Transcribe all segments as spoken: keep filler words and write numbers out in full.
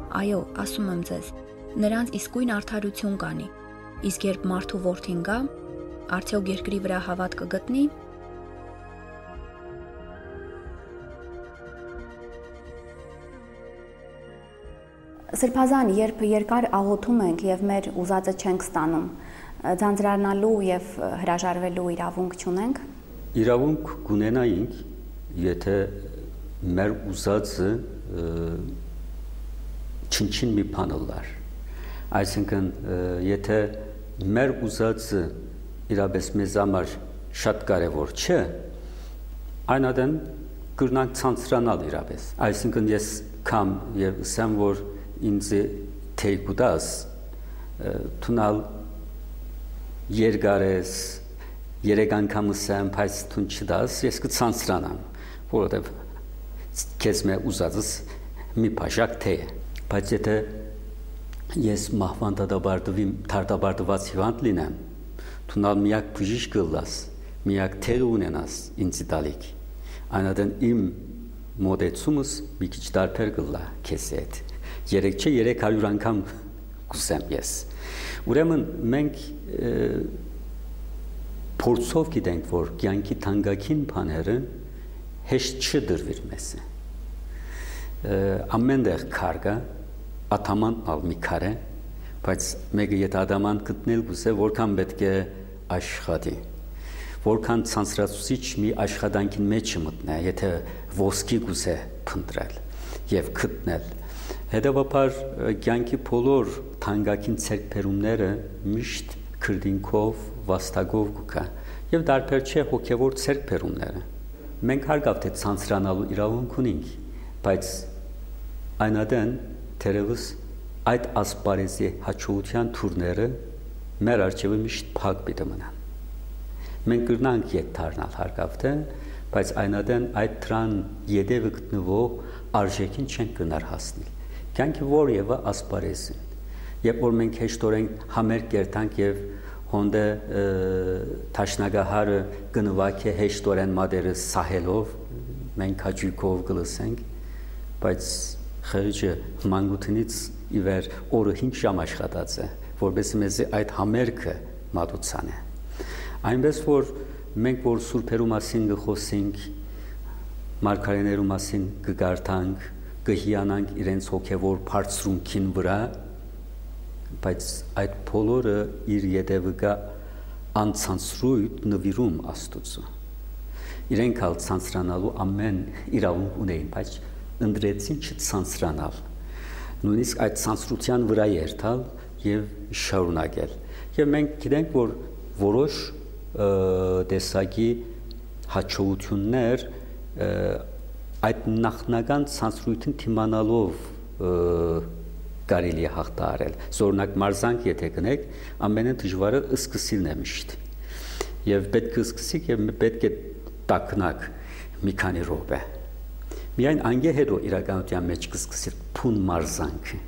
Այո, ասում եմ ձեզ, նրանց իսկույն արդարություն կանի, իսկ երբ մարդու որդին գա, արդյոք երկրի վրա հավատ կգտնի։ Սրբազան, երբ երկար աղոթում ենք եւ մեր ուզածը չենք ստանում, ձանձրանալու եւ հրաժարվելու իրավունք չունենք։ Իրավունք կունենայինք, եթե մեր ուզածը չնչին մի բան լար։ Այսինքն, եթե մեր ուզածը իրապես մեզ համար շատ կարևոր չէ, այնադեն կրնանք ցանցրանալ իրապես։ Այսինքն, ես կամ եւ ասեմ, որ ինձ թեյք ուտած, թունալ երկար ես, երեք անգամ ասեմ, բայց թուն չդաս, ես կցանցրանամ, որովհետև քեզ մե ուզածս մի բաժակ թեյ է։ Բայց եթե ես մահվան դատաբարտված հիվանդ լինեմ, թունալ միակ բժիշկ կլաս, միակ թեյ ունենաս ինձ տալիք, այնադեն իմ մոտեցումս մի քիչ տարբեր կլա քեզ հետ։ Երեք չէ, երեք հարյուր անգամ կուսեմ ես։ Ուրեմն մենք փորձով գիտենք, որ կյանքի թանկագին բաները հեշտ չդրվիր մեզ։ Ամենտեղ քար կա, ադաման ալ մի քար է, բայց մեկը եթե ադաման գտնել գուցե որքան պետք է աշխատի, որքան ցանցրացուցիչ մի աշխատանքին մեջ մտնե, եթե ոսկի գուցե փնտրել եւ գտնել։ Հետևաբար կյանքի բոլոր թանկագին ցերկբերումները միշտ քրդինքով, վաստակով կգա եւ դարբեր չէ հոգեվոր ցերկբերումները։ Մենք հարգավ թե ցանցրանալու իրավունք ունենք, բայց այնադեն թերևս այդ ասպարեզի հաջողության թուրները մեր արջևը միշտ փակ պիտի մնան։ Մենք կրնանք ետ դառնալ հարգավ թե, բայց այնադեն այդ դրան յետևը գտնվող արժեքին չենք կնար հասնել։ Կյանքի որևէ ասպարեզին, երբ որ մենք հեշտորեն համեր կերտանք եւ հոնդե թաշնագահարը գնվակ է հեշտորեն մադերը սահելով, մենք հաճույքով գլսենք, բայց խղճը մանկությունից ի վեր օրը հինգ ժամ աշխատած է, որովհետեւ մեզ այդ համերգը մատուցան է։ Այնպես որ մենք որ սուրբերու մասին գխոսենք, մարգարեներու մասին կգարտանք, կհիանանք իրենց հոգևոր բարձրունքին վրա, բայց այդ բոլորը իր ետևը կա անցանցրույթ նվիրում Աստծո։ Իրենք ալ ցանցրանալու ամեն իրավունք ունեին, բայց ընդրեցին չցանցրանալ։ Նույնիսկ այդ ցանցրության վրա երթալ եւ շարունակել։ Եվ մենք գիտենք, որ որոշ տեսակի հաջողություններ այդ նախնական ցանցրույթին թիմանալով կարելի է հաղթահարել։ Զորնակ մարզանք եթե գնեք, ամենը դժվարը սկսիլն է միշտ։ Եվ պետք է սկսեք եւ պետք է տակնակ մի քանի րոպե։ Միայն անգե հետո իրականության մեջ կսկսի փուն մարզանքը։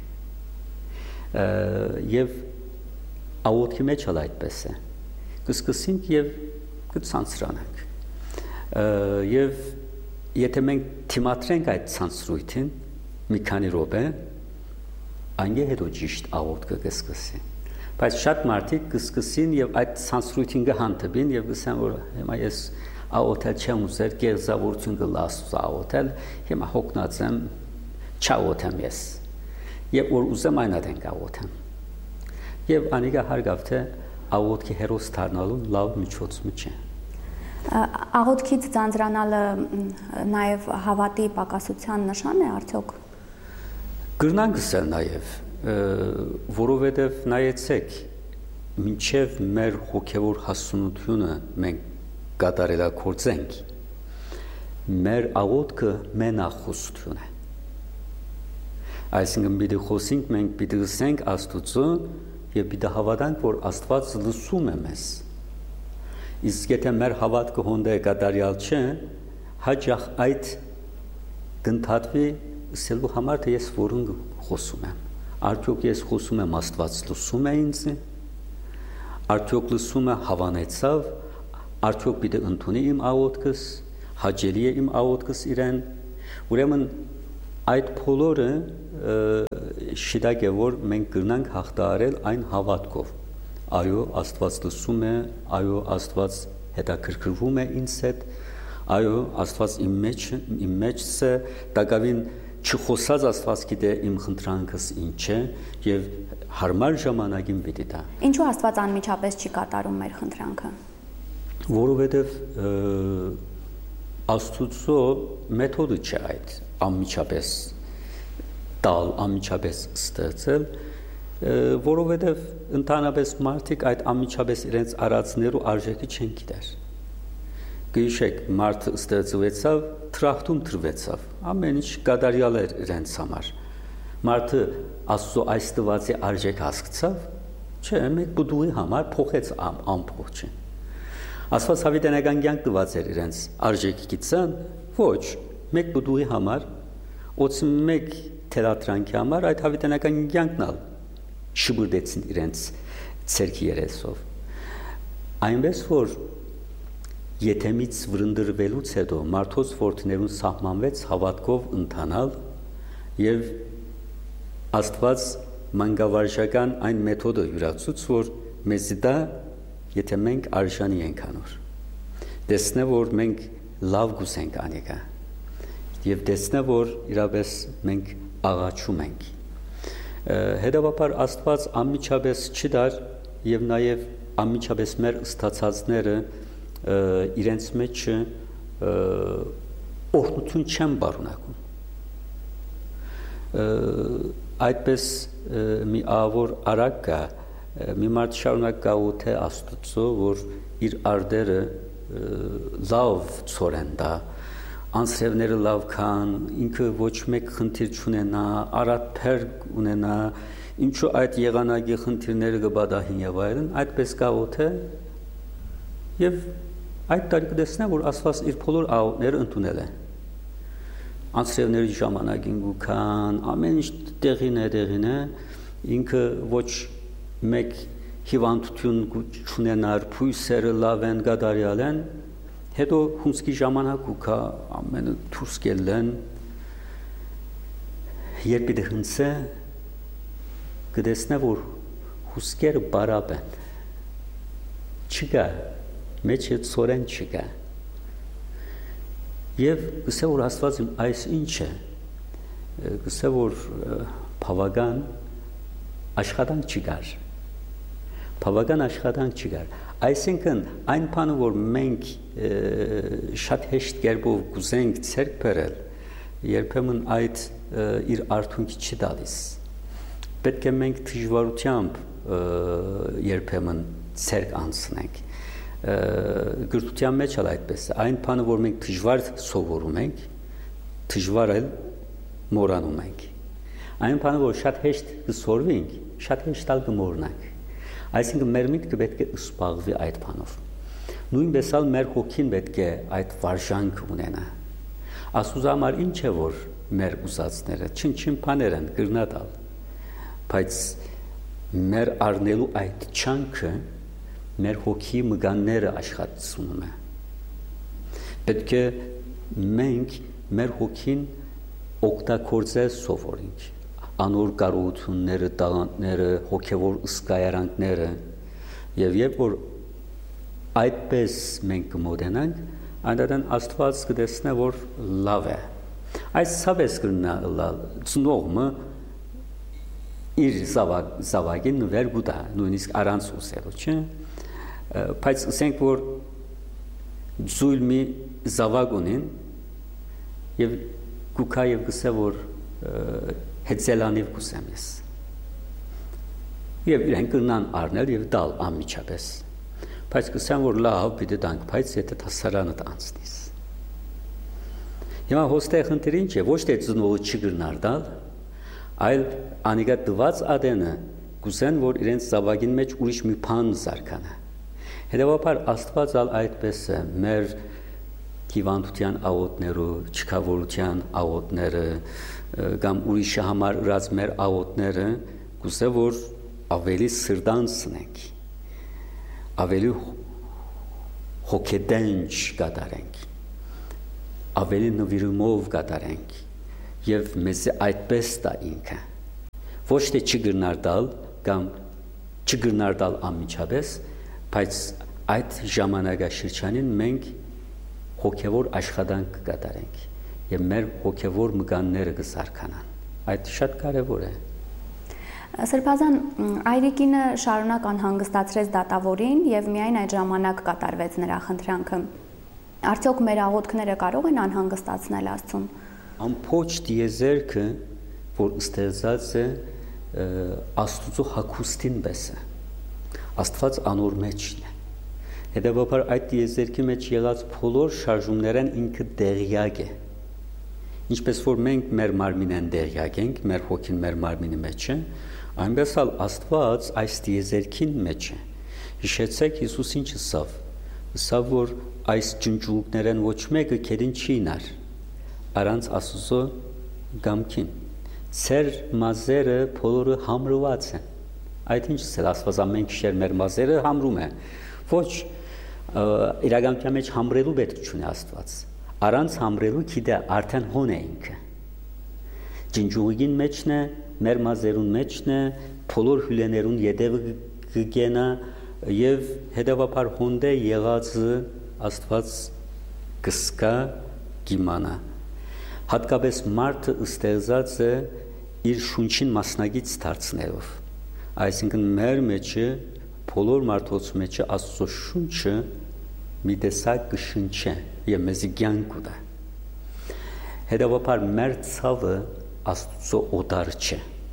Եվ աղոթքի մեջ էլ այդպես է։ Կսկսենք եւ կցանցրանանք։ Եվ եթե մենք թիմատրենք այդ ցանցրույթին մի քանի րոպե, անգե հետո ճիշտ աղոթքը կսկսի։ Բայց շատ մարդիկ կսկսին եւ այդ ցանցրույթին կհանդիպին եւ կսեն, որ հիմա ես աղոթել չեմ ուզեր, գեղձավորություն կլա Աստծո աղոթել, հիմա հոգնած եմ, չաղոթեմ ես։ Եվ որ ուզեմ այնադեն աղոթեմ։ Եվ անիկա հարգավ թե աղոթքի հերոս դառնալու լավ միջոցը չէ։ Աղոթքից ձանձրանալը նաև հավատի պակասության նշան է արդյոք։ Կրնանք ասել նաև, որովհետև նայեցեք, մինչև մեր հոգևոր հասունությունը մենք կատարելագործենք, մեր աղոթքը մենախոսություն է։ Այսինքն պիտի խոսենք, մենք պիտի ասենք Աստծո եւ պիտի հավատանք, որ Աստված լսում է մեզ։ Իսկ եթե մեր հավատքը հոնդե կատարյալ չէ, հաճախ այդ կընդհատվի ասելու համար, թե ես որն խոսում եմ։ Արդյոք ես խոսում եմ Աստված լսում է ինձ, արդյոք լսումը հավանեցավ, արդյոք պիտի ընդունի իմ աղոթքս, հաճելի է իմ աղոթքս իրեն։ Ուրեմն այդ բոլորը շիդակ է, որ մենք կրնանք հաղթահարել այն հավատքով։ Այո, Աստված լսում է, այո, Աստված հետաքրքրվում է ինձ հետ, այո, Աստված իմ մեջ իմ մեջ է, տակավին չխոսած Աստված գիտե իմ խնդրանքս ինչ է եւ հարմար ժամանակին պիտի տա։ Ինչու Աստված անմիջապես չի կատարում մեր խնդրանքը։ Որովհետեւ Աստուծո մեթոդը չէ այդ անմիջապես տալ, անմիջապես ստեղծել, որովհետեւ ընդհանրապես մարդիկ այդ անմիջապես իրենց արածներու արժեքը չեն գիտեր։ Գիշեք մարդը ստեղծվեցավ, թրախտում թրվեցավ, ամեն ինչ կատարյալ էր իրենց համար։ Մարդը Աստծո այս տվածի արժեք հասկացավ, չէ, մեկ բուդուի համար փոխեց ամբողջը։ Աստված հավիտենական կյանք տված էր իրենց արժեք գիտсан, ոչ, մեկ բուդուի համար, ոց մեկ թերատրանքի համար այդ հավիտենական կյանքն ալ շբրդեցին իրենց ցերքի երեսով։ Այնպես որ Եթեմից վրընդրվելուց հետո մարդոց որդիներուն սահմանվեց հավատքով ընթանալ եւ Աստված մանկավարժական այն մեթոդը յուրացուց, որ մեզ դա եթե մենք արժանի ենք անոր։ Տեսնե որ մենք լավ գուսենք անիկա եւ տեսնե որ իրապես մենք աղաչում ենք։ Հետևաբար Աստված անմիջապես չի դար եւ նաեւ անմիջապես մեր ստացածները իրենց մեջ օրհնություն չեն բարունակում։ Այդպես մի ավոր արակ կա, մի մարդ շարունակ գաղութ է Աստուծո, որ իր արդերը լավ ծորեն դա, անձրևները լավ կան, ինքը ոչ մեկ խնդիր չունենա, արատ փերկ ունենա, ինչու այդ եղանակի խնդիրները կբադահին եւ այլն, այդպես գաղութ է եւ այդ տարի կտեսնա, որ Աստված իր բոլոր աղոթները ընդունել է։ Անձրևների ժամանակին գուքան, ամեն ինչ տեղին է, տեղին է, ինքը ոչ մեկ հիվանդություն չունենար, փույսերը լավ են, կատարյալ են, հետո հունսկի ժամանակ ուքա ամենը դուրս գելեն, երբ պիտի հնցե, կտեսնա, որ հուսկերը բարապ են, չկա, մեջ հետ սորեն չկա։ Եվ գսե որ Աստված այս ինչ է, գսե որ բավական աշխատանք չկար, բավական աշխատանք չկար։ Այսինքն այն բանը, որ մենք շատ հեշտ կերպով կուզենք ցերկ բերել, երբեմն այդ իր արդյունքի չի տալիս։ Պետք է մենք դժվարությամբ երբեմն ցերկ անցնենք։ Գրթության մեջ էլ այդպես է, այն բանը, որ մենք դժվար սովորում ենք, դժվար էլ մոռանում ենք։ Այն բանը, որ շատ հեշտ կսորվենք, շատ հեշտ էլ կմոռանանք։ Այսինքն մեր միտքը պետք է սպաղվի այդ բանով։ Նույնպես էլ մեր հոգին պետք է այդ վարժանք ունենա։ Աստուծո համար ինչ է որ մեր ուզածները, չնչին բաներ են գրնատալ, բայց մեր առնելու այդ չանքը մեր հոգի մգանները աշխատում է։ Պետք է մենք մեր հոգին օգտագործել սովորենք, անոր կարողությունները, տաղանդները, հոգևոր ըսկայարանքները, եւ երբ որ այդպես մենք կմոտենանք, այնտեղ Աստված կտեսնե, որ լավ է։ Այս ցավես կնա ծնողը իր զավակին նվեր գուտա, նույնիսկ առանց ուսելու, չէ՞։ Բայց ասենք որ զույլ մի զավակ ունին եւ գուքա եւ գսե որ հետզելանիվ կուսեմ ես եւ իրեն կնան առնել եւ դալ անմիջապես բայց կսեմ որ լավ պիտի տանք բայց եթե հասարանը անցնես հիմա հոստե խնդիրը ինչ է ոչ թե ծնողը չգրնար դալ այլ անիկա դված ադենը կուսեն որ իրենց զավակին մեջ ուրիշ մի բան զարկանա հետեւաբար Աստված ալ այդպես է մեր հիվանդության աղոթներու, չքավորության աղոթները կամ ուրիշի համար ըրած մեր աղոթները գուցե որ ավելի սրտանցնենք, ավելի հոգեդենջ կատարենք, ավելի նվիրումով կատարենք եւ մեզ այդպես տա ինքը ոչ թե չգրնարդալ կամ չգրնարդալ անմիջապես, բայց այդ ժամանակաշրջանին մենք հոգևոր աշխատանք կկատարենք եւ մեր հոգևոր մկանները կզարգանան։ Այդ շատ կարեւոր է։ Սրբազան, Այրիկինը շարունակ անհանգստացրեց դատավորին եւ միայն այդ ժամանակ կատարվեց նրա խնդրանքը։ Արդյոք մեր աղոթքները կարող են անհանգստացնել Աստծուն։ Ամբողջ դիեզերքը, որ ստեղծած է Աստծո հագուստին պես է, Աստված անոր մեջն է։ Հետևաբար այդ դիեզերքի մեջ եղած բոլոր շարժումներն ինքը դեղյակ է։ Ինչպես որ մենք մեր մարմինեն դեղյակ ենք, մեր հոգին մեր մարմինի մեջ է, այնպես էլ Աստված այս դիեզերքին մեջ է։ Հիշեցեք Հիսուս ինչ ասավ։ Ասավ, որ այս ջնջուկներն ոչ մեկը քերին չի նար, առանց Աստծո գամքին։ Ձեր մազերը բոլորը համրված են։ Այդ ինչ է Աստված ամեն քիշեր մեր մազերը համրում է։ Ոչ իրականության մեջ համրելու պետք չունի Աստված։ Առանց համրելու գիտե արդեն հոն է ինքը։ Ջնջուղին մեջն է, մեր մազերուն մեջն է, բոլոր հյուլեներուն յետևը կգենա եւ հետեւաբար հոնդե եղածը Աստված կսկա գիմանա։ Հատկապես մարդը ստեղծած է իր շունչին մասնագից դարձնելով։ Այսինքն մեր մեջը բոլոր մարդոց մեջը Աստծո շունչը մի տեսակ կշնչե եւ մեզ կյանք ուտա։ Հետևաբար մեր ցավը Աստծո օտար չէ։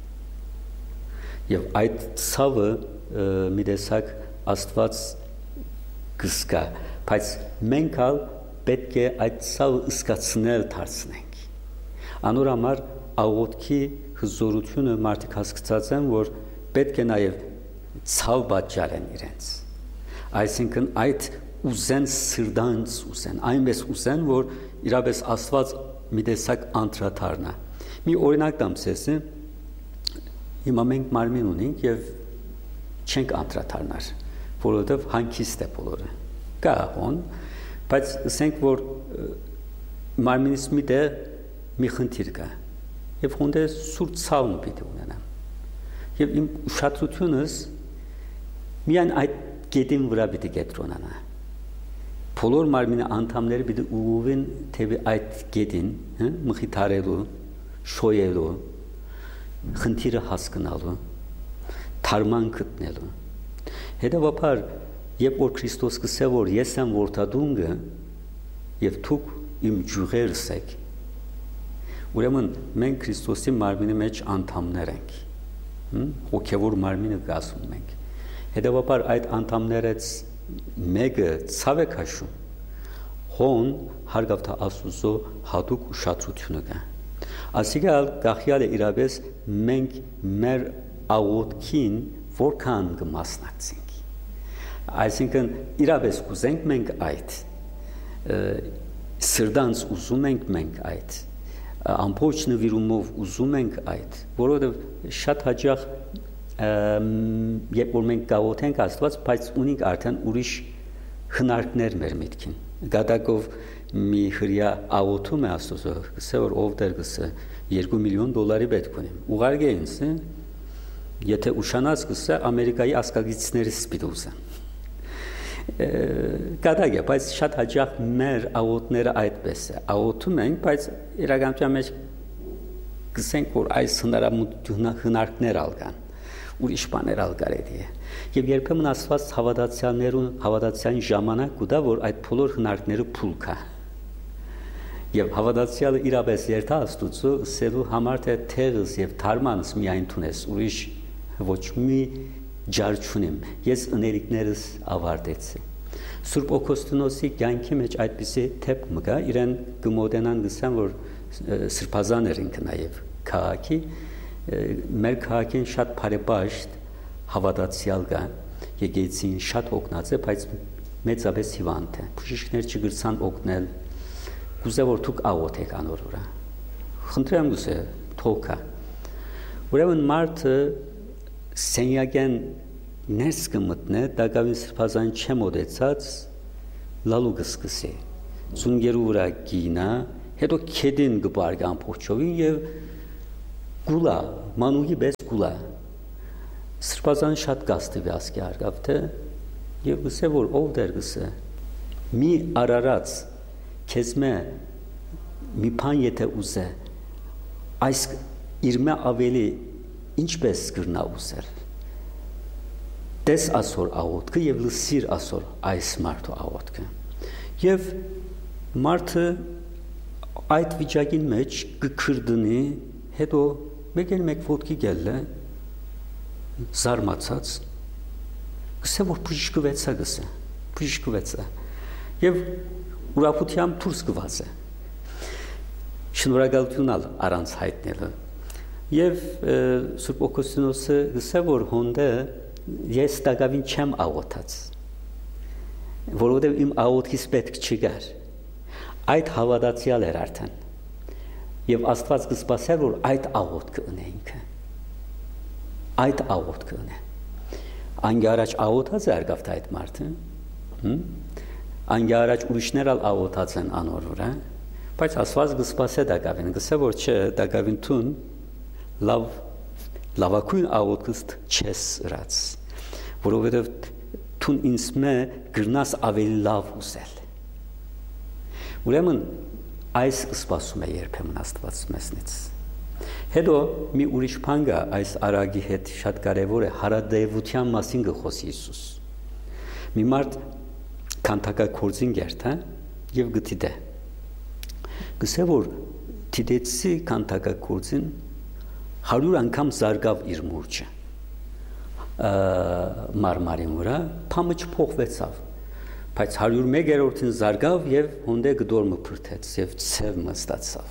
Եվ այդ ցավը մի տեսակ Աստված կսկա, բայց մենք ալ պետք է այդ ցավը ըսկացնել դարձնենք։ Անոր համար աղոթքի հզորությունը մարդիկ հասկացած են, որ պետք է նաեւ ցավ պատճառեն իրենց։ Այսինքն այդ ուզեն սրդանց ուզեն, այնպես ուզեն, որ իրապես Աստված մի տեսակ անդրադառնա։ Մի օրինակ տամ ցես, հիմա մենք մարմին ունենք եւ չենք անդրադառնար, որովհետեւ հանգիստ է բոլորը։ Կա հոն, բայց ասենք որ մարմինից մի տեղ մի խնդիր կա եւ հոնդե սուրբ ցավն պիտի ունենամ։ Եվ իմ ուշադրությունս միայն այդ գետին վրա պիտի կենտրոնանա։ Բոլոր մարմինի անդամները պիտի ուղղվեն թեպի այդ գետին, մխիթարելու, շոյելու, խնդիրը հասկանալու, թարման գտնելու։ Հետևաբար, երբ որ Քրիստոս կսե որ ես եմ որդադունգը եւ դուք իմ ջուղերս եք, ուրեմն մենք Քրիստոսի մարմինի մեջ անդամներ ենք, հոգևոր մարմինը գասում ենք։ Հետևաբար այդ անդամներից մեկը ցավ է քաշում, հոն հարգավ թե Աստծո հատուկ ուշադրությունը կա։ Ասիկալ գախյալ է իրապես մենք մեր աղոթքին որքան կմասնակցենք։ Այսինքն իրապես կուզենք մենք այդ, սրդանց ուզում ենք մենք այդ, ամբողջ նվիրումով ուզում ենք այդ, որովհետև շատ հաճախ երբ որ մենք գաղութենք Աստված, բայց ունենք արդեն ուրիշ հնարքներ մեր միտքին։ Գադակով մի հրյա աղոթում է Աստծո, գսե որ ով դեր գսե երկու միլիոն դոլարի պետք ունեմ։ Ուղարկե ինձ, եթե ուշանած գսե Ամերիկայի ասկագիցներից պիտի ուզեմ։ Գադակ է, բայց շատ հաճախ մեր աղոթները այդպես է։ Աղոթում ենք, բայց իրականության մեջ գսենք որ այս հնարքներ ալկան։ Ուրիշ բաներ ալ կարելի է։ Եվ երբեմն Աստված հավատացյալներուն հավատացյալին ժամանակ կուտա, որ այդ բոլոր հնարքները փուլ կա։ Եվ հավատացյալը իրապես երթա Աստծո սելու համար թե թեղս եւ թարմանս միայն թունես, ուրիշ ոչ մի ջար չունեմ։ Ես ընելիքներս ավարտեցի։ Սուրբ Օգոստինոսի կյանքի մեջ այդպիսի թեփ մգա, իրեն գմոդենան գսան, որ սրբազան էր ինքը նաեւ քաղաքի մեր քաղաքին շատ բարեպաշտ հավատացյալ կա, եկեղեցին շատ օգնած է, բայց մեծապես հիվանդ է։ Բժիշկներ չգրցան օգնել, գուզե որ դուք աղոթեք անոր վրա։ Խնդրեմ գուզե թոքա։ Ուրեմն մարդը սենյակեն ներս կմտնե, դակավին սրբազան չեմ օդեցած, լալու կսկսի։ Զունգերու վրա գինա հետո քեդին գբարգ ամփոփչովին եւ գուլա մանուի բես գուլա սրբազան շատ գաստիվ ասկի արգավ թե եւ գսե որ ով դեր գսե մի արարած քեզ մե մի բան եթե ուզե այս իր մե ավելի ինչպես կրնա ուզել դես ասոր աղոտքը եւ լսիր ասոր այս մարդու աղոտքը եւ մարդը այդ վիճակին մեջ կքրդնի հետո մեկեն մեկ ոտքի գելը զարմացած գսե որ բժշկվեցա գսե բժշկվեցա եւ ուրախությամբ դուրս գված է շնորհակալություն առանց հայտնելը եւ Սուրբ Օգոստինոսը գսե որ հոնդը ես տակավին չեմ աղոթած որովհետեւ իմ աղոթքից պետք չգար այդ հավատացյալ էր արդեն եւ Աստված կսպասեր որ այդ աղոթքը ունենք այդ աղոթքը ունե անգի առաջ աղոթած է արգավտ այդ մարդը անգի առաջ ուրիշներ ալ աղոթած են անոր վրա բայց Աստված կսպասե տակավին գսե որ չէ տակավին տուն լավ լավակույն աղոթքս չես ըրած որովհետև տուն ինձ մե գրնաս ավելի լավ ուզել ուրեմն այս սպասում է երբեմն Աստված մեզնից հետո մի ուրիշ բան կա այս արագի հետ շատ կարևոր է հարադեվության մասին գխոսի Հիսուս մի մարդ քանթակագործին գերտ հա եւ գտիդե գսե որ դիդեցի քանթակագործին հարյուր անգամ զարգավ իր մուրճը մարմարին վրա փամը չփոխվեցավ բայց հարյուր մեկերորդին զարգավ եւ հոնդե գդորմը փրթեց եւ ցևը ստացավ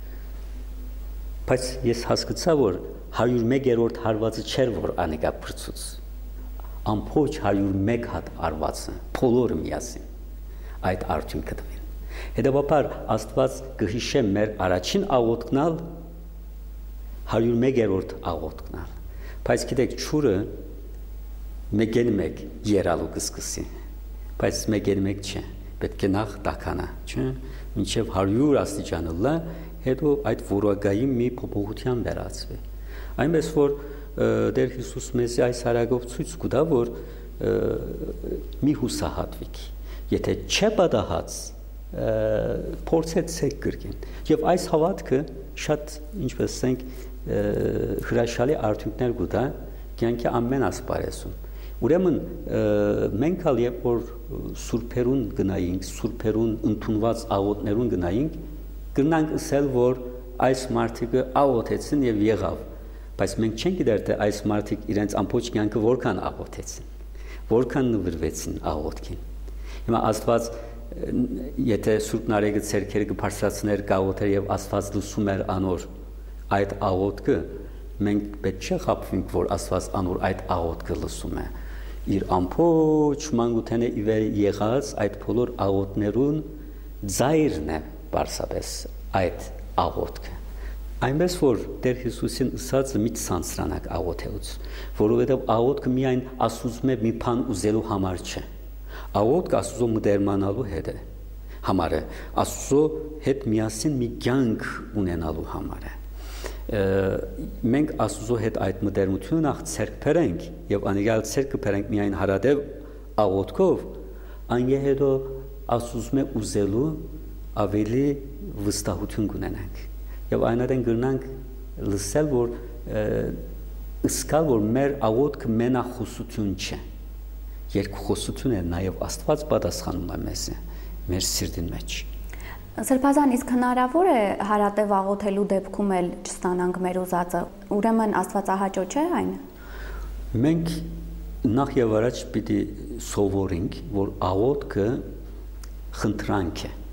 բայց ես հասկացա որ հարյուր մեկերորդ հարվածը չէր որ անիկա փրծուց ամփոփ հարյուր մեկ հատ արվածը բոլորը միասին այդ արդյունքը տվին հետեւաբար Աստված կհիշե մեր առաջին աղոթքնալ հարյուր մեկերորդ աղոթքնալ բայց գիտեք ճուրը մեկեն մեկ երալու կսկսի բայց մեկեն մեկ չէ պետք է նախ տականա չէ մինչև հարյուր աստիճանը լա հետո այդ որակայի մի փոփոխության վերածվի այնպես որ Տեր Հիսուս մեզ այս հարագով ցույց կտա որ մի հուսահատվիկ եթե չէ պատահած փորձեցեք գրքին եւ այս հավատքը շատ ինչպես ասենք հրաշալի արդյունքներ կտա կյանքի ամեն ասպարեզում ուրեմն մենք ալ երբ որ սուրբերուն գնայինք սուրբերուն ընդունված աղոթներուն գնայինք գնանք ասել որ այս մարդիկը աղոթեցին եւ եղավ բայց մենք չենք գիտեր թե այս մարդիկ իրենց ամբողջ կյանքը որքան աղոթեցին որքան նվիրվեցին աղոթքին հիմա Աստված եթե Սուրբ Նարեկը ցերքերը կբարձրացներ գաղոթեր եւ Աստված լսում էր անոր այդ աղոթքը մենք պետք չէ խափվենք որ Աստված անոր այդ աղոթքը լսում է իր ամբողջ մանկութենը իվեր եղած այդ բոլոր աղոթներուն ծայրն է բարսապես այդ աղոթքը այնպես որ Տեր Հիսուսին ասածը մի ցանցրանակ աղոթելուց որովհետեւ աղոթքը միայն Աստծո մի բան ուզելու համար չէ աղոթքը Աստծո մտերմանալու հետ է համար է Աստծո հետ միասին մի կյանք ունենալու համար է մենք Աստծո հետ այդ մտերմությունը նախ ցերկ բերենք եւ անիկալ ցերկը բերենք միայն հարադեվ աղոթքով անգե հետո Աստծո ուզելու ավելի վստահություն կունենանք եւ այնադեն գրնանք լսել որ ըսկալ որ մեր աղոթքը մենախոսություն չէ երկխոսություն է նաեւ Աստված պատասխանում է մեզ մեր սիրտին մեջ Սրբազան իսկ հնարավոր է հարատև աղոթելու դեպքում էլ չստանանք մեր ուզածը ուրեմն Աստվածահաճո չէ այն մենք նախ եւ առաջ պիտի սովորենք որ աղոթքը խնդրանք է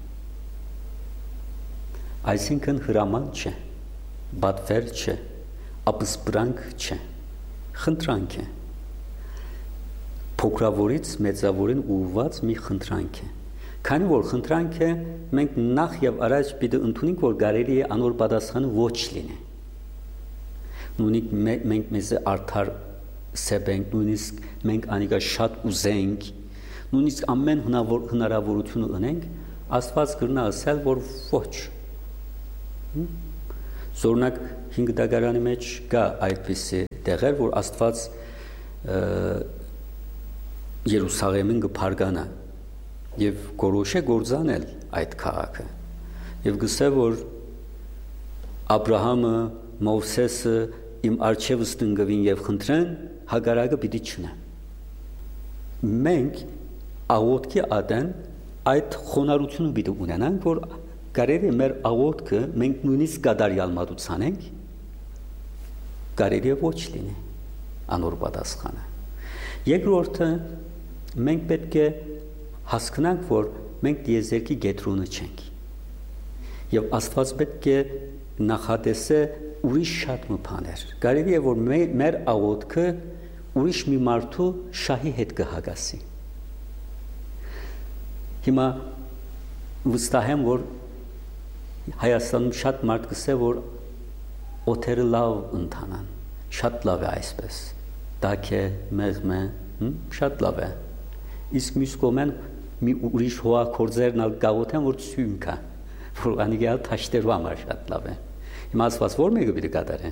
այսինքն հրաման չէ բադվեր չէ ապսպրանք չէ խնդրանք է փոքրավորից մեծավորին ուղղված մի խնդրանք է քանի որ խնդրանք է մենք նախ եւ առաջ պիտի ընդունենք որ կարելի է անոր պատասխանը ոչ լինի նույնիսկ մենք մեզ արդար սեբենք նույնիսկ մենք անիկա շատ ուզենք նույնիսկ ամեն հնարավորություն ունենք Աստված կրնա ասել որ ոչ Զորնակ հինգ դագարանի մեջ կա այդպիսի տեղեր, որ Աստված Երուսաղեմին կփարգանա եւ գորոշե գործանել այդ քաղաքը եւ գսե որ Աբրահամը, Մովսեսը իմ արջևս տնկվին եւ խնդրեն Հագարակը պիտի չնա մենք աղոթքի ադեն այդ խոնարհությունը պիտի ունենանք որ կարելի է մեր աղոթքը մենք նույնիսկ կատարյալ մատուցանենք կարելի է ոչ լինի անոր պատասխանը երկրորդը մենք պետք է հասկանանք որ մենք դիեզերքի գետրոնը չենք եւ Աստված պետք է նախատեսե ուրիշ շատ մփաներ կարելի է որ մեր աղոթքը ուրիշ մի մարդու շահի հետ կհագասի հիմա վստահ եմ որ Հայաստանում շատ մարդ կսե որ օթերը լավ ընթանան շատ լավ է այսպես դակ է մեղմ է շատ լավ է իսկ մյուս կողմեն մի ուրիշ հողակորձերն ալ գաղութեն որ ցույմ կա որ անիգալ թաշտերու համար շատ լավ է հիմա ասված որ մեկը պիտի կատարե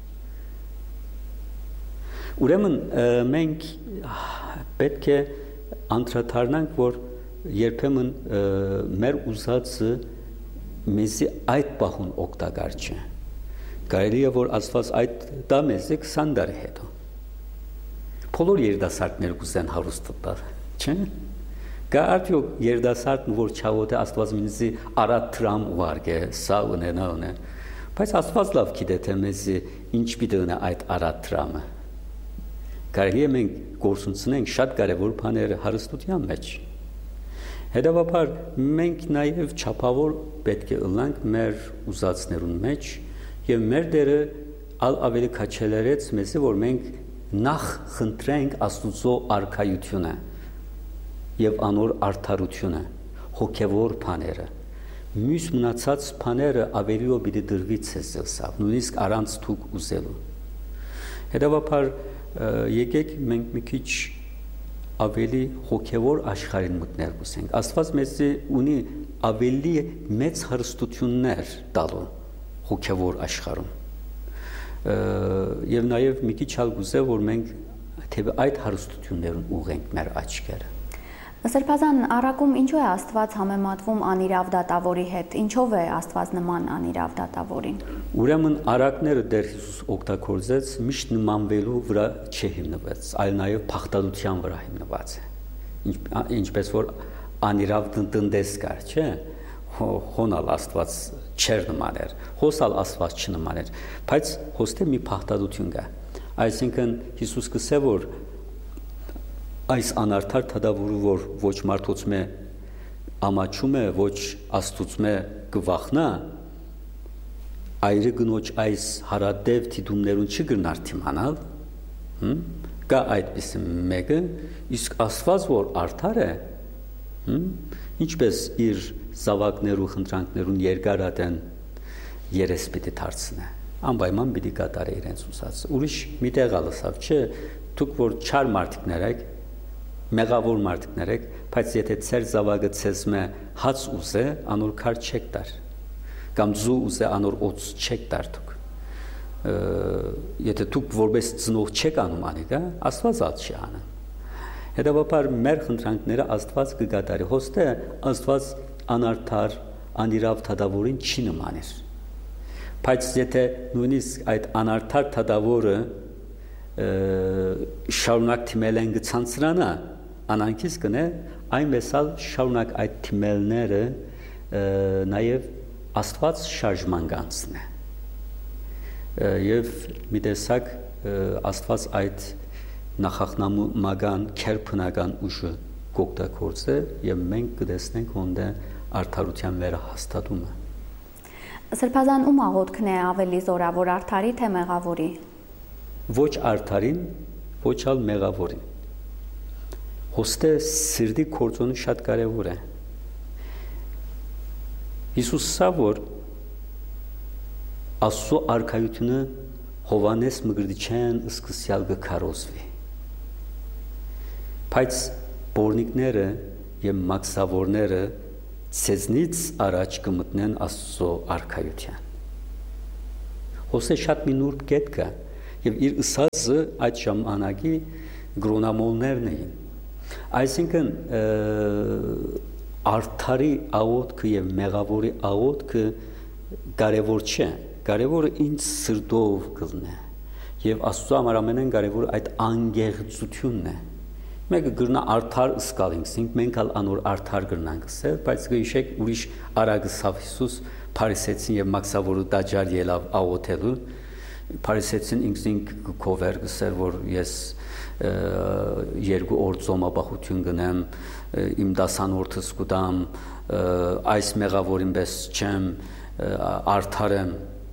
ուրեմն մենք պետք է անդրադառնանք որ երբեմն մեր ուզածը մեզի այդ պահուն օգտակար չէ կարելի է որ Աստված այդ դա մեզի քսան տարի հետո բոլոր երիտասարդները կուզեն հարուստ տալ չէ կա արդյոք երիտասարդն որ չաղոթե Աստված ինձի արատ տրամ ուղարկե սա ունենա ունե բայց Աստված լավ գիտե թե մեզի ինչ պիտի ունե այդ արատ տրամը կարելի է մենք գործունեենք շատ կարևոր բաներ հարստության մեջ Հետևաբար մենք նաև չափավոր պետք է ըլլանք մեր ուզածներուն մեջ եւ մեր դերը ալ ավելի քաչելերեց մեզի որ մենք նախ խնդրենք Աստուծո արքայությունը եւ անոր արդարությունը հոգեվոր բաները մյուս մնացած բաները ավելիով պիտի դրվի ցեսսավ նույնիսկ առանց թուք ուզելու Հետևաբար եկեք մենք մի քիչ ավելի հոգևոր աշխարհին մտնել գուսենք Աստված մեզի ունի ավելի մեծ հարստություններ տալու հոգևոր աշխարհում եւ նաեւ մի քիչ ալ գուզե որ մենք թե այդ հարստություններուն ուղենք մեր աչքերը Սրբազան առակում ինչու է Աստված համեմատվում անիրավ դատավորի հետ ինչով է Աստված նման անիրավ դատավորին Ուրեմն առակները դեր Հիսուս օգտագործեց միշտ նմանվելու վրա չհիմնվեց այլ նաեւ փախտadության վրա հիմնված է ինչպես որ անիրավ տնտես կար չէ հոնալ Աստված չեր նման էր հոսալ Աստված չնման էր բայց հոստե մի փախտadություն կա այսինքն Հիսուս կսե որ Այս անարդար թադավորը որ ոչ մարդոց մե ամաչում է ոչ աստուծո մե գվախնա այրը գնոջ այս հարադև թիդումներուն չգրնար թիմանալ հմ կա այդպիսի մեկը իսկ Աստված որ արդար է հմ ինչպես իր զավակներու խնդրանքներուն երկարատեն երես պիտի դարձնե անպայման պիտի կատարե իրենց ուզածը ուրիշ մի տեղ ալսավ չէ դուք որ չար մարդիկներ եք Մեղավոր մարդիկներ եք, բայց եթե ծեր զավակը ցես մե հաց ուզե, անոր քար չեք տար։ Կամ զու ուզե անոր օծ չեք տար դուք։ Եթե դուք որպես ծնող չեք անում անիկա, Աստված ալ չի անը։ Հետևաբար մեր խնդրանքները Աստված կգատարի։ Հոստե Աստված անարդար, անիրավ թադավորին չի նմաներ։ Բայց եթե նույնիսկ այդ անարդար թադավորը շարունակ թիմել են գցանցրանա անանքից կնե այնվեսալ շարունակ այդ թիմելները նաև Աստված շարժման գանցն է եւ մի տեսակ Աստված այդ նախախնամական քերփնական ուժը կօգտագործե եւ մենք կտեսնենք ոնտե արդարության վերահաստատումը Սրբազան ում աղոթքն է ավելի զորավոր արդարի թե մեղավորի Ոչ արդարին, ոչ ալ մեղավորին Հոստե սիրտի կործոնը շատ կարևոր է Հիսուս սա որ Աստծո արքայությունը Հովանես մգրդիչեն սկսյալ կքարոզվի Բայց բորնիկները եւ մաքսավորները ցեզնից առաջ կմտնեն Աստծո արքայության Հոսե շատ մի նուրբ կետ կա եւ իր ըսածը այդ ժամանակի գրոնամոլներն էին։ Այսինքն արդարի աղոթքը եւ մեղավորի աղոթքը կարևոր չէ, կարևորը ինձ սրտով կլնե եւ Աստծո համար ամենեն կարևորը այդ անգեղծությունն է։ Մեկը գրնա արդար ըսկալինք, մենք ալ անոր արդար գրնանք ասել, բայց գիշեք ուրիշ արագսավ Հիսուս փարիսեցին եւ մաքսավորը դաջար ելավ աղոթելու, փարիսեցին ինքնին կովեր գսել, որ ես երկու օր ծոմապահություն գնեմ, իմ դասանորդս կուտամ, այս մեղավորին պես չեմ, արդար եմ։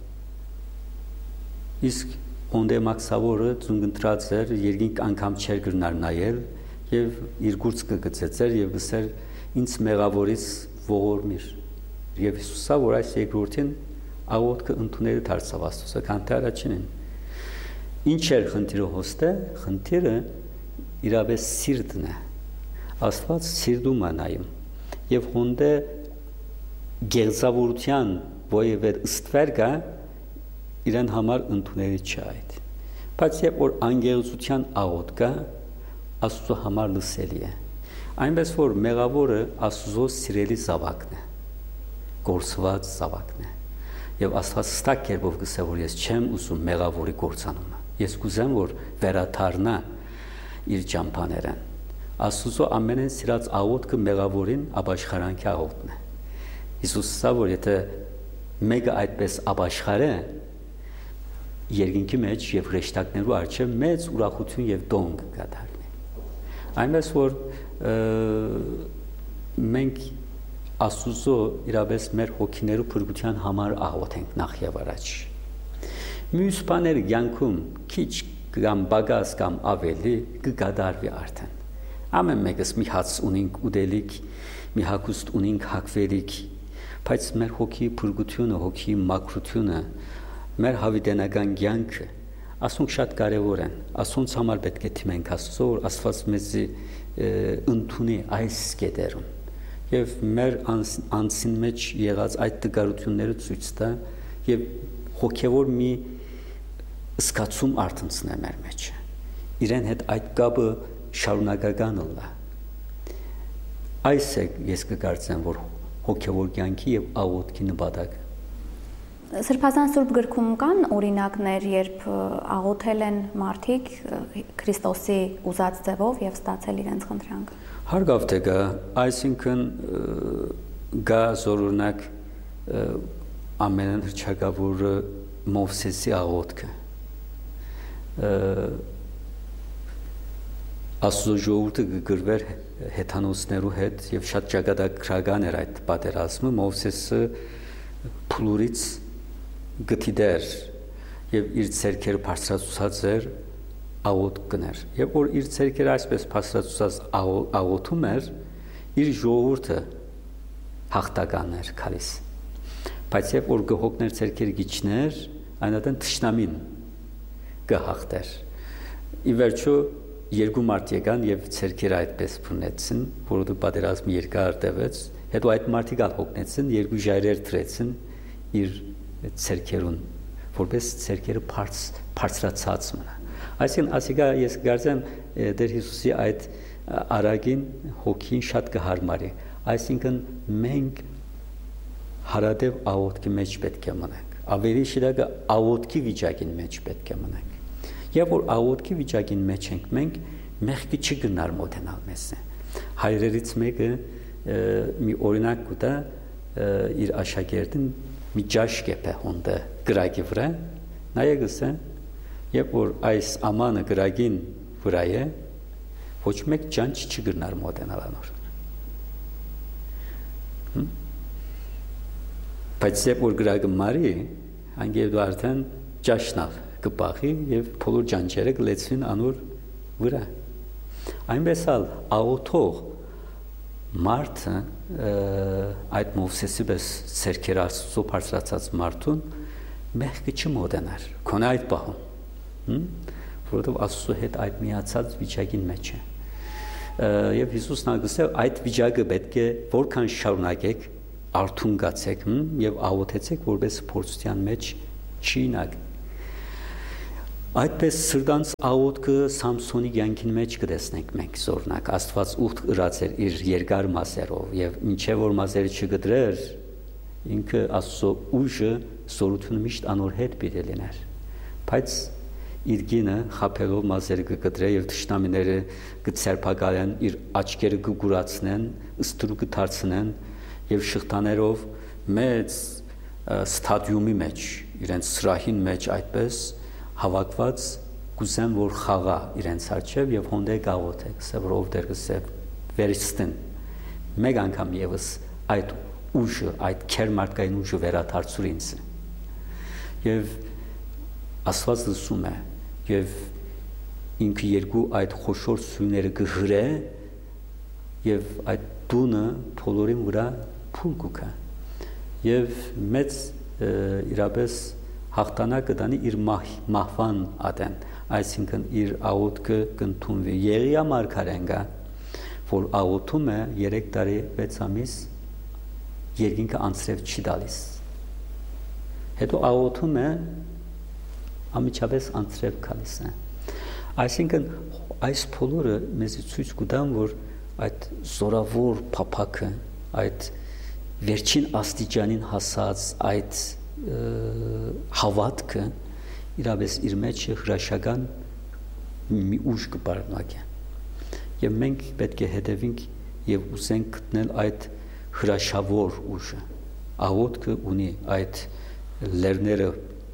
Իսկ ոնդե մաքսավորը ծունգընտրած էր, երկինք անգամ չեր գրնար նայել եւ իր գուրծքը գծեցեր եւ գսեր ինձ մեղավորից ողորմիր։ Եվ Հիսուսը որ այս երկրորդին աղոթքը ընդունել դարձավ Աստծո, քան թե առաջինին։ Ինչ էր խնդիրը հոստը, խնդիրը իրապես սիրտն է։ Աստված սիրտում է նայում եւ հոնդե գեղձավորության ովևէ ստվեր կա իրեն համար ընդունելի չէ այդ։ Բայց երբ որ անգեղծության աղոթ կա, Աստծո համար լսելի է։ Այնպես որ մեղավորը Աստծո սիրելի զավակն է, գործված զավակն է։ Եվ Աստված ստակ կերպով գսե որ ես չեմ ուզում մեղավորի գործանումը։ Ես կուզեմ որ վերաթարնա իր ճամփաներեն։ Աստծո ամենեն սիրած աղոթքը մեղավորին ապաշխարանքի աղոթն է։ Հիսուսը որ եթե մեկը այդպես ապաշխարե երկինքի մեջ եւ հրեշտակներու առջեւ մեծ ուրախություն եւ դոնք կդառնի։ Այնպես որ մենք Աստուծո իրապես մեր հոգիներու փրկության համար աղոթենք նախ եւ առաջ։ Մյուս բաները յանքում քիչ կամ բագաս կամ ավելի կգադարվի արդեն։ Ամեն մեկս մի հաց ունենք ուդելիք, մի հագուստ ունենք հագվելիք, բայց մեր հոգի փրկությունը, հոգի մաքրությունը, մեր հավիտենական կյանքը ասոնք շատ կարևոր են։ Ասոնց համար պետք է թիմենք Աստծո, որ Աստված մեզ ընդունի այս կետերում եւ մեր անձին մեջ եղած այդ տգարությունները ցույց տա եւ հոգեվոր մի սկացում արտնցնե մեր մեջ։ Իրեն հետ այդ կապը շարունակական լա։ Այս է ես կկարծեմ, որ հոգեվոր կյանքի եւ աղոթքի նպատակը։ Սրբազան Սուրբ գրքում կան օրինակներ, երբ աղոթել են մարդիկ Քրիստոսի ուզած ձևով եւ ստացել իրենց խնդրանքը։ Հարգավ թե գա, այսինքն գա զորունակ ամենն հրճակավորը Մովսեսի աղոթքը։ Աստծո ժողովուրդը գրվեր հեթանոսներու հետ եւ շատ ճակատագրական էր այդ պատերազմը, Մովսեսը փլուրից գտիդեր եւ իր ցերքերը բարձրացուցած էր աղոթ կներ եւ որ իր ցերքերը այսպես բարձրացուցած աղոթում էր իր ժողովուրդը հաղթական էր քալիս բայց երբ որ գողոքներ ցերքերը գիչներ այնատեն թշնամին գահախտեր ի վերջո երկու մարդ եկան եւ ցերքերը այդպես փնեցին որովհետեւ պատերազմը երկար տևեց հետո այդ մարդիկ ալ հոգնեցին երկու ժայռեր դրեցին իր ցերքերուն որպես ցերքերը բարձ բարձրացած մնա այսինքն ասիկա ես գարձեմ դեր Հիսուսի այդ արագին հոգին շատ կհարմարի այսինքն մենք հարադև աղոթքի մեջ պետք է մնանք ավելի շիրակը աղոթքի վիճակին մեջ պետք է մնանք եւ որ աղոթքի վիճակին մեջ ենք մենք մեղքի չգնար մոտենալ մեզ հայրերից մեկը մի օրինակ կուտա իր աշակերտին մի ջաշ կեպ է հոնդը գրագի վրա նայեք ասե երբ որ այս ամանը գրագին վրա է ոչ մեկ ջանչ չգնար մոտենալ անոր բայց երբ որ գրագը մարի անգեր դու արդեն ջաշնալ կպախի եւ բոլոր ջանչերը գլեցվին անոր վրա այնպես ալ աղոթող մարդը այդ Մովսեսի պես ցերքեր Աստծո բարձրացած մարդուն մեղքը չմոտենար քոնե այդ բահում որովհետև Աստծո հետ այդ միացած վիճակին մեջ է եւ Հիսուսն անգսել այդ վիճակը պետք է որքան շարունակեք արթուն գացեք եւ աղոթեցեք որպես փորձության մեջ չի Այդպես սրտանց աղոթքը Սամսոնի կյանքին մեջ կտեսնենք մենք զորնակ Աստված ուխտ ըրած էր իր երկար մասերով եւ ինչեւ որ մասերը չգդրեր ինքը Աստծո ուժը զորությունը միշտ անոր հետ պիտի լիներ բայց իր գինը խափելով մասերը կգդրե եւ թշնամիները կցերպակալեն իր աչքերը կգուրացնեն ըստրու կդարձնեն եւ շղթաներով մեծ ստադիումի մեջ իրենց սրահին մեջ այդպես հավաքված կուզեն որ խաղա իրենց արչև եւ հոնդե գաղոթե գսե որ ով դեր գսե վերստեն մեկ անգամ եւս այդ ուժը այդ քերմարտկային ուժը վերաթարցուր ինձ եւ Աստված լսում է եւ ինքը երկու այդ խոշոր սույները գհրե եւ այդ տունը փոլորին վրա փուլ կուքա եւ մեծ իրապես հաղթանակը դանի իր մահվան ադեն, այսինքն իր աղոթքը կընդունվի։ Եղիա մարգարենգա, որ աղոթում է երեք տարի վեց ամիս երկինքը անցրև չի դալիս։ Հետո աղոթում է ամիջապես անցրև քալիս է։ Այսինքն այս փոլորը մեզ ցույց կտան, որ այդ զորավոր փափակը, այդ վերջին աստիճանին հասած այդ հավատքը իրապես իր մեջ հրաշական մի ուժ կպարունակի եւ մենք պետք է հետևենք եւ ուզենք գտնել այդ հրաշավոր ուժը աղոթքը ունի այդ լերները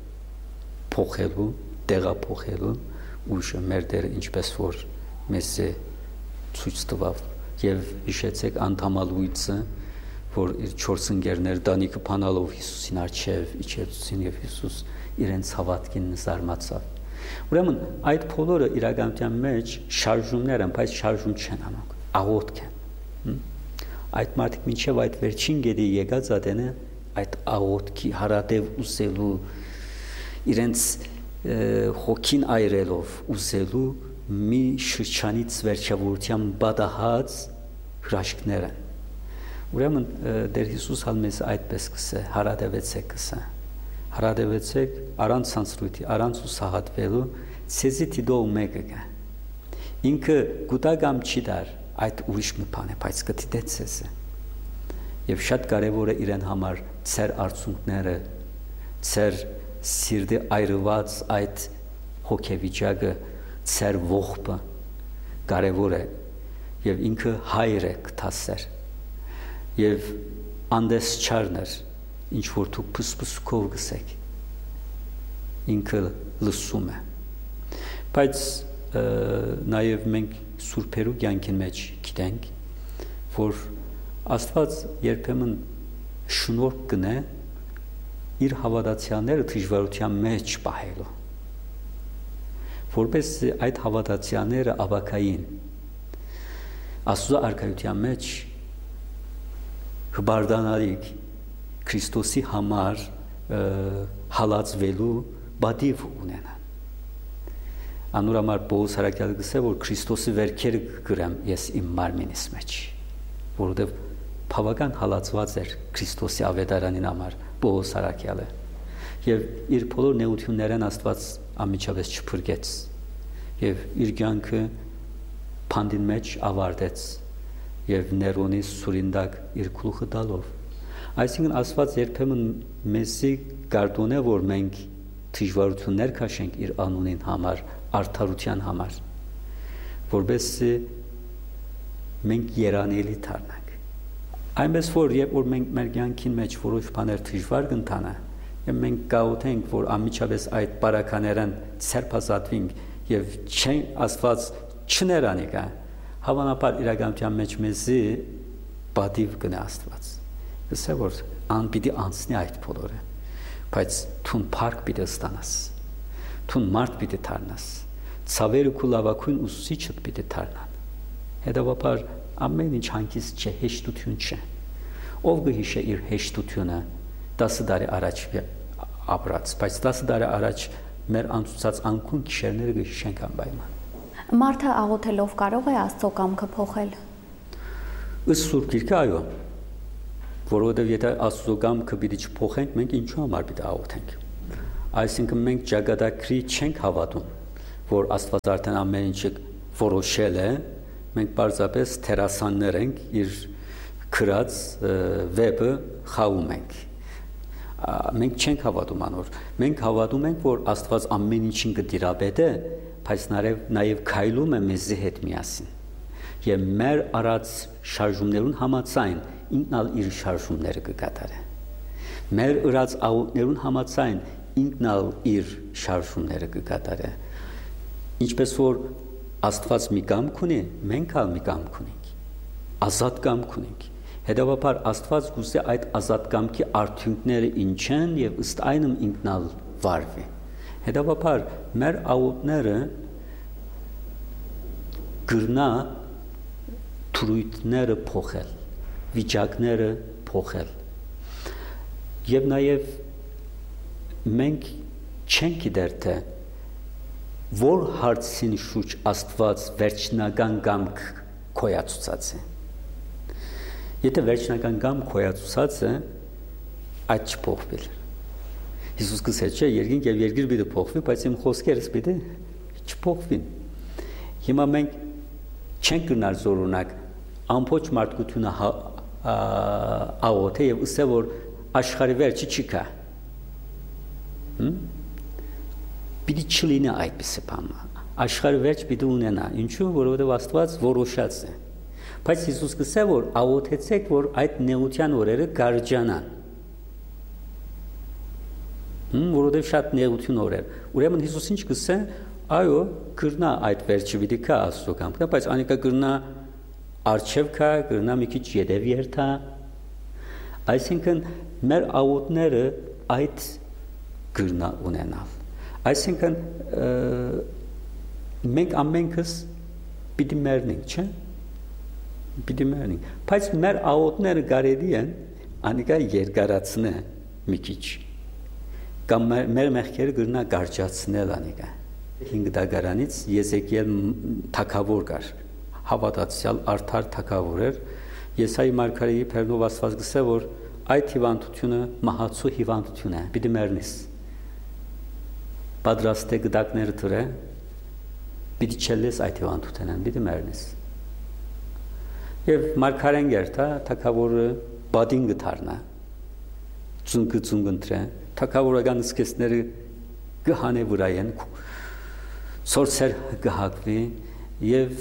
փոխելու տեղափոխելու ուժը մեր դերը ինչպես որ մեզ ցույց տվավ եւ հիշեցեք անդամալույցը որ իր չորս ընկերներ Դանիկը փանալով Հիսուսին արչև իջեցին եւ Հիսուս իրենց հավատքին զարմացավ։ Ուրեմն այդ փոլորը իրականության մեջ շարժումներ են, բայց շարժում չեն անում, աղոթք են։ Այդ մարդիկ մինչև այդ վերջին գեդի եկած ադենը այդ աղոթքի հարատև ուզելու իրենց հոգին այրելով ուզելու մի շրջանից վերջավորության բադահած հրաշքներ են։ Ուրեմն Տեր Հիսուս հալմես այդպես կսե, հարադևեցեք կսե, հարադևեցեք առանց ցանցրույթի, առանց ուսահատվելու, ցեզի տիդով մեկը գա։ Ինքը գուտագամ չի դար, այդ ուրիշ մի բան է, բայց կդիտե ցեզը։ Եվ շատ կարևոր է իրեն համար ծեր արցունքները, ծեր սիրտի այրված այդ հոգեվիճակը, ծեր ողբը կարևոր է եւ ինքը հայր է կթասեր։ Եվ անդես չարներ, ինչ որ դուք փսփսքով գսեք, ինքը լսում է։ Բայց նաև մենք սուրբերու կյանքին մեջ գիտենք, որ Աստված երբեմն շնորհք կնե իր հավատացյալները դժվարության մեջ պահելու, որպես այդ հավատացյալները ավակային Աստծո արքայության մեջ հբարդանալիք Քրիստոսի համար հալածվելու բադիվ ունենան։ Անուրամար Պողոս Հարակյալը գսե, որ Քրիստոսի վերքերը կգրեմ ես իմ մարմինիս մեջ, որովհետև բավական հալածված էր Քրիստոսի ավետարանին համար Պողոս Հարակյալը, եւ իր բոլոր նեղություններն Աստված անմիջապես չփրկեց, եւ իր կյանքը փանդին մեջ ավարտեց եւ Ներոնի սուրինդակ իր գլուխը դալով։ Այսինքն Աստված երբեմն մեզի գարդոն է, որ մենք դժվարություններ քաշենք իր անունին համար, արդարության համար, որովհետեւ մենք երանելի դառնանք։ Այնպես որ երբ որ մենք մեր կյանքին մեջ որոշ բաներ դժվար կընթանա, եւ մենք գաղութենք, որ անմիջապես այդ բարականերն ցերպազատվենք եւ չեն Աստված չներանիկա հավանաբար իրականության մեջ մեզի բադիվ կնե Աստված։ Գսե որ ան պիտի անցնի այդ բոլորը, բայց թուն փառք պիտի ստանաս, թուն մարդ պիտի դառնաս, ցավերը քու լավակույն ուսուցիչդ պիտի դառնան։ Հետևաբար ամեն ինչ հանգիստ չէ, հեշտություն չէ։ Ով կհիշե իր հեշտությունը տասը տարի առաջ ապրած, բայց տասը տարի առաջ մեր անցուցած անկուն գիշերները կհիշենք անպայման։ Մարդը աղոթելով կարող է Աստծո կամքը փոխել։ Ըստ Սուրբ Գիրքի այո, որովհետև եթե Աստծո կամքը պիտի չփոխենք, մենք ինչու համար պիտի աղոթենք։ Այսինքն մենք ճակատագրի չենք հավատում, որ Աստված արդեն ամեն ինչը որոշել է, մենք պարզապես թերասաններ ենք, իր քրած վեպը խաղում ենք։ Մենք չենք հավատում անոր։ Մենք հավատում ենք, որ Աստված ամեն ինչին կդիրապետե, բայց նաև նաև քայլում է մեզի հետ միասին։ Եվ մեր արած շարժումներուն համաձայն ինքն ալ իր շարժումները կկատարի։ Մեր ըրած աղոթներուն համաձայն ինքն ալ իր շարժումները կկատարի։ Ինչպես որ Աստված մի կամք ունի, մենք ալ մի կամք ունենք, ազատ կամք ունենք։ Հետևաբար Աստված գուցե այդ ազատ կամքի արդյունքները ինչ են եւ ըստ այնմ ինքն ալ վարվի։ Հետևաբար մեր աղոթները գրնա թրույթները փոխել, վիճակները փոխել։ Եվ նաև մենք չենք գիտեր թե որ հարցին շուրջ Աստված վերջնական կամք կոյացուցած է։ Եթե վերջնական կամք կոյացուցած է, այդ չփոխվի։ Հիսուս գսե չէ, երկինք եւ երկիր պիտի փոխվի, բայց իմ խոսքերս պիտի չփոխվին։ Հիմա մենք չենք գնալ զորունակ ամբողջ մարդկությունը աղոթե եւ ըսե որ աշխարհի վերջը չի կա։ Պիտի չլինի այդպիսի բան։ Աշխարհի վերջ պիտի ունենա։ Ինչու՞, որովհետեւ Աստված որոշած է։ Բայց Հիսուս գսե որ աղոթեցեք, որ այդ նեղության օրերը կարճանան։ Որովհետեւ շատ նեղություն օրեր։ Ուրեմն Հիսուս ինչ գսե, այո, գրնա այդ վերջը պիտի կա Աստծո կամքն, բայց անիկա գրնա արչև կա, գրնա մի քիչ յետև երթա։ Այսինքն մեր աղոթները այդ գրնա ունենալ։ Այսինքն մենք ամենքս պիտի մեռնենք, չէ՞։ Պիտի մեռնենք, բայց մեր աղոթները կարելի են անիկա երկարացնել մի քիչ։ Կամ մեր մեղքերը գրնա կարճացնել անիկա։ Հինգ դագարանից Եզեկիել թագավոր կար, հավատացյալ արդար թագավոր էր։ Եսայի մարգարեի բերնով Աստված գսե որ այդ հիվանդությունը մահացու հիվանդություն է, պիտի մեռնես։ Պատրաստ է գդակները թրե, պիտի չելես այդ հիվանդութենան, պիտի մեռնես։ Եվ մարգարեն գերտա թագավորը բադին գթարնա, ծունկը ծունկընտրե, թագավորական սկեսները գհանե վրայեն, սորցեր գհակվի եւ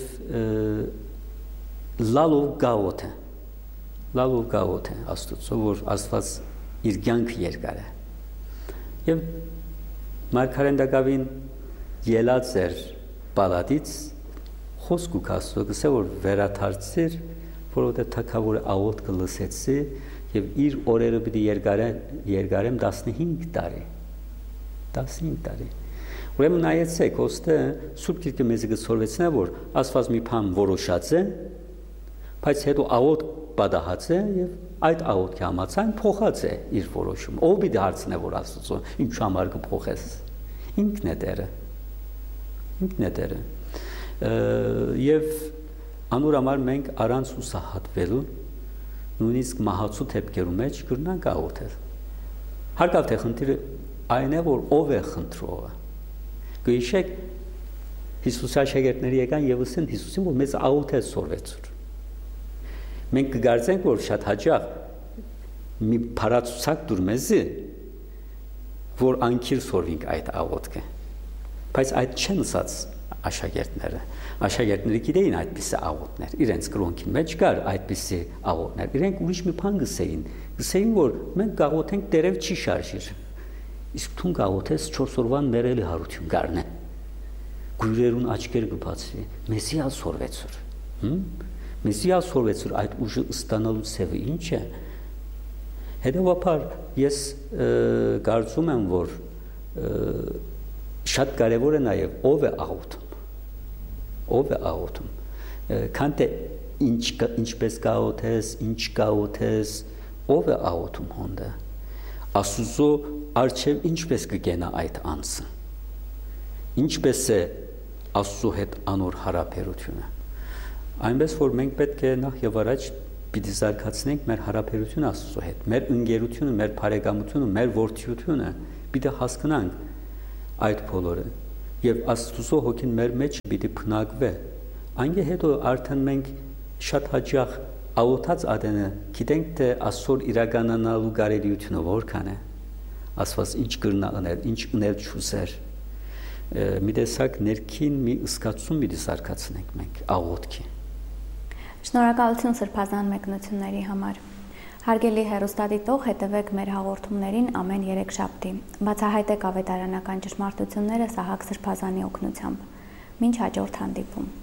լալով գաոթ է, լալով գաոթ է Աստծո, որ Աստված իր կյանքը երկար է։ Եվ մարգարեն դակավին ելած էր պալատից, խոսք ու կասո գսե որ վերադարձիր, որովհետեւ թագավորը աղոթ կլսեցի եւ իր օրերը պիտի երկարեմ տասնհինգ տարի։ տասնհինգ տարի։ Ուրեմն նայեցեք, ոստը Սուրբ Գիրքը մեզ գսորվեցնա, որ Աստված մի բան որոշած է, բայց հետո աղոթ պատահած է եւ այդ աղոթքի համաձայն փոխած է իր որոշումը։ Ով պիտի հարցնե որ Աստծո ինչ համար կփոխես։ Ինքն է Տերը։ Ինքն է Տերը։ Եվ անոր համար մենք առանց ուսահատվելու նույնիսկ մահացու թեփքերու մեջ կրնանք աղոթել։ Հարկավ թե խնդիրը այն է, որ ով է խնդրողը։ Գիշեք Հիսուսի աշակերտները եկան եւ ասեն Հիսուսին, որ մեզ աղոթել սորվեցուր։ Մենք կգարձենք, որ շատ հաճախ մի փարացուցակ դուր մեզի, որ անկիր սորվինք այդ աղոթքը։ Բայց այդ չեն ասած աշակերտները։ Աշակերտները գիտեին այդպիսի աղոթներ։ Իրենց կրոնքին մեջ կար այդպիսի աղոթներ։ Իրենք ուրիշ մի բան գսեին։ Գսեին, որ մենք գաղոթենք դերև չի շարժիր։ Իսկ թուն գաղոթես չորս օրվան մերելի հարություն գարնե։ Գույրերուն աչքեր կբացվի։ Մեզի ալ սորվեցուր։ Մեզի ալ սորվեցուր այդ ուժը ստանալու ցևը ինչ է։ Հետևաբար ես կարծում եմ, որ շատ կարևոր է նաև ով է աղոթում։ Ով է աղոթում։ Քան թե ինչ ինչպես գաղոթես, ինչ գաղոթես, ով է աղոթում հոնդը։ Աստուծո արչև ինչպես կգենա այդ անձը։ Ինչպես է Աստծո հետ անոր հարաբերությունը։ Այնպես որ մենք պետք է նախ եւ առաջ պիտի զարգացնենք մեր հարաբերությունը Աստծո հետ, մեր ընկերությունը, մեր բարեկամությունը, մեր որդիությունը Պիտի հասկանանք այդ բոլորը եւ Աստծո հոգին մեր մեջ պիտի փնագվե։ Այնի հետո արդեն մենք շատ հաճախ աղոթած ադենը գիտենք թե Աստծոր իրականանալու կարելիությունը որքան է։ Աստված ինչ կրնա անել, ինչ ունել չուսեր։ Մի տեսակ ներքին մի ըսկացում պիտի սարքացնենք մենք աղոթքի։ Շնորհակալություն սրբազան մեկնությունների համար։ Հարգելի հեռուստադիտող, հետևեք մեր հաղորդումներին ամեն երեքշաբթի։ Բացահայտեք ավետարանական ճշմարտությունները Սահակ Սրբազանի օգնությամբ։ Մինչ հաջորդ հանդիպում։